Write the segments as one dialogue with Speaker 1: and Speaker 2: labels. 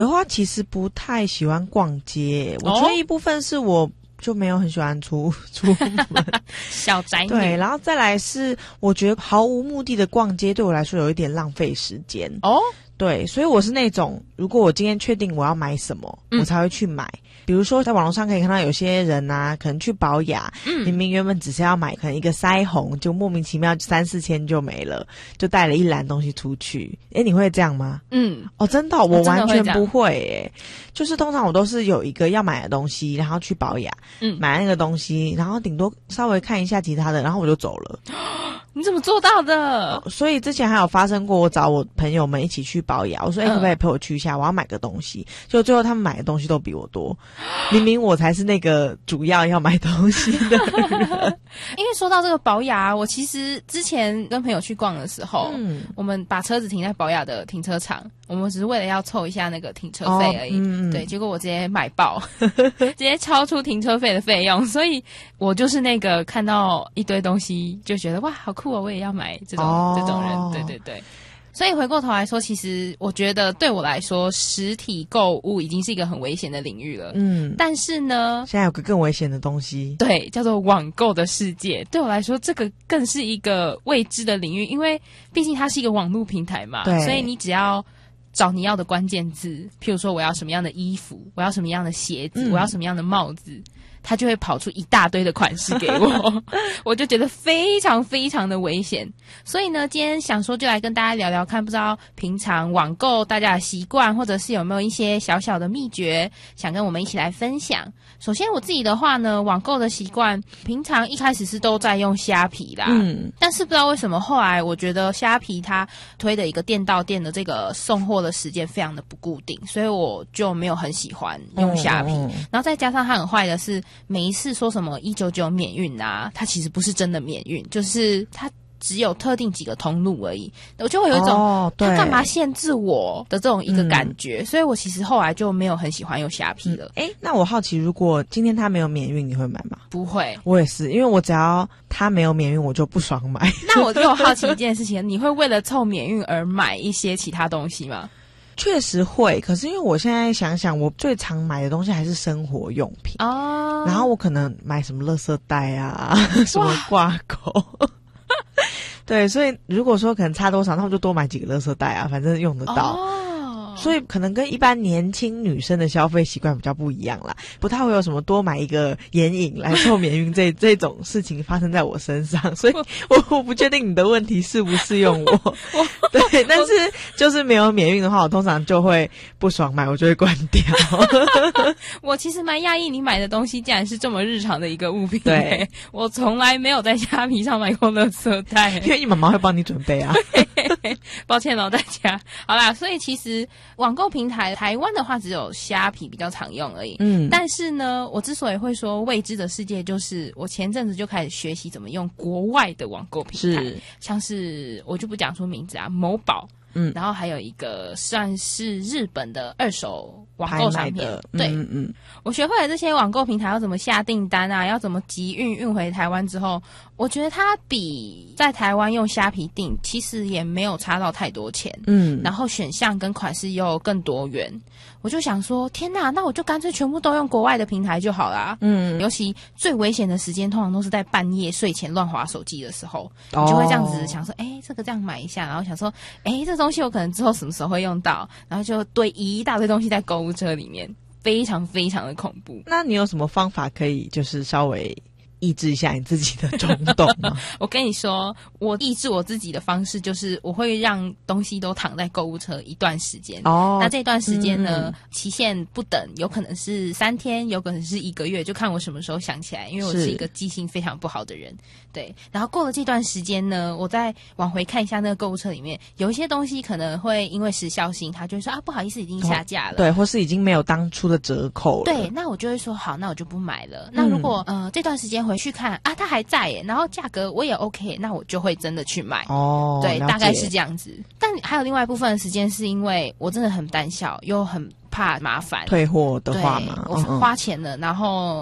Speaker 1: 的话其实不太喜欢逛街，我觉得一部分是我就没有很喜欢出门
Speaker 2: 小宅女。
Speaker 1: 对，然后再来是我觉得毫无目的的逛街对我来说有一点浪费时间
Speaker 2: 哦。
Speaker 1: 对，所以我是那种如果我今天确定我要买什么，我才会去买。比如说在网络上可以看到有些人啊，可能去宝雅，明明原本只是要买可能一个腮红，就莫名其妙3-4千就没了，就带了一篮东西出去。你会这样吗？哦，真的我完全不会就是通常我都是有一个要买的东西，然后去宝雅买那个东西，然后顶多稍微看一下其他的，然后我就走了。
Speaker 2: 你怎么做到的？
Speaker 1: 所以之前还有发生过，我找我朋友们一起去宝雅，我说可不可以陪我去一下，我要买个东西，就最后他们买的东西都比我多，明明我才是那个主要买东西的人。
Speaker 2: 因为说到这个宝雅，我其实之前跟朋友去逛的时候，我们把车子停在宝雅的停车场，我们只是为了要凑一下那个停车费而已。对，结果我直接买爆直接超出停车费的费用，所以我就是那个看到一堆东西就觉得哇好酷哦，我也要买这种人。对对对，所以回过头来说，其实我觉得对我来说，实体购物已经是一个很危险的领域了。但是呢，
Speaker 1: 现在有个更危险的东西，
Speaker 2: 对，叫做网购的世界。对我来说，这个更是一个未知的领域，因为毕竟它是一个网络平台嘛，所以你只要找你要的关键字，譬如说我要什么样的衣服，我要什么样的鞋子，我要什么样的帽子，他就会跑出一大堆的款式给我我就觉得非常非常的危险。所以呢，今天想说就来跟大家聊聊看，不知道平常网购大家的习惯，或者是有没有一些小小的秘诀想跟我们一起来分享。首先我自己的话呢，网购的习惯平常一开始是都在用虾皮啦，但是不知道为什么后来我觉得虾皮它推的一个店到店的这个送货的时间非常的不固定，所以我就没有很喜欢用虾皮。然后再加上它很坏的是，每一次说什么199免运啊，它其实不是真的免运，就是它只有特定几个通路而已，我就会有一种他干嘛限制我的这种一个感觉，所以我其实后来就没有很喜欢用虾皮了。
Speaker 1: 那我好奇，如果今天他没有免运，你会买吗？
Speaker 2: 不会，
Speaker 1: 我也是，因为我只要他没有免运，我就不爽买。
Speaker 2: 那我就好奇一件事情，你会为了凑免运而买一些其他东西吗？
Speaker 1: 确实会，可是因为我现在想想，我最常买的东西还是生活用品然后我可能买什么垃圾袋啊，什么挂钩对，所以如果说可能差多少，那我就多买几个垃圾袋啊，反正用得到所以可能跟一般年轻女生的消费习惯比较不一样啦，不太会有什么多买一个眼影来凑免运这种事情发生在我身上，所以我不确定你的问题适不适用我对，但是就是没有免运的话，我通常就会不爽买，我就会关掉
Speaker 2: 我其实蛮讶异你买的东西竟然是这么日常的一个物品。
Speaker 1: 对，
Speaker 2: 我从来没有在虾皮上买过垃圾袋，
Speaker 1: 因为你妈妈会帮你准备啊
Speaker 2: 抱歉大家。好啦，所以其实网购平台台湾的话只有虾皮比较常用而已。但是呢，我之所以会说未知的世界，就是我前阵子就开始学习怎么用国外的网购平台，像是我就不讲出名字啊，某宝，然后还有一个算是日本的二手网购商品。对，我学会了这些网购平台要怎么下订单啊，要怎么集运回台湾之后，我觉得它比在台湾用虾皮订其实也没有差到太多钱。然后选项跟款式又更多元，我就想说天哪，那我就干脆全部都用国外的平台就好啦。尤其最危险的时间通常都是在半夜睡前乱滑手机的时候，你就会这样子想说这个这样买一下，然后想说这东西我可能之后什么时候会用到，然后就堆一大堆东西在购物车里面，非常非常的恐怖。
Speaker 1: 那你有什么方法可以就是稍微抑制一下你自己的冲动吗？
Speaker 2: 我跟你说，我抑制我自己的方式就是我会让东西都躺在购物车一段时间。那这段时间呢，期限不等，有可能是3天，有可能是1个月，就看我什么时候想起来，因为我是一个记性非常不好的人。对，然后过了这段时间呢，我再往回看一下那个购物车里面，有一些东西可能会因为时效性，他就会说不好意思，已经下架了。
Speaker 1: 对，或是已经没有当初的折扣了。
Speaker 2: 对，那我就会说好，那我就不买了。那如果这段时间回去看它还在耶，然后价格我也 OK， 那我就会真的去买。对，大概是这样子。但还有另外一部分的时间是因为我真的很胆小，又很怕麻烦。
Speaker 1: 退货的话嘛，
Speaker 2: 我花钱了，然后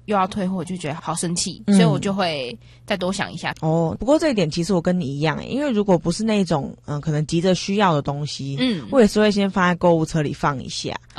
Speaker 2: 又要退货，我就觉得好生气，所以我就会再多想一下。
Speaker 1: 哦，不过这一点其实我跟你一样，因为如果不是那种可能急着需要的东西，我也是会先放在购物车里放一下。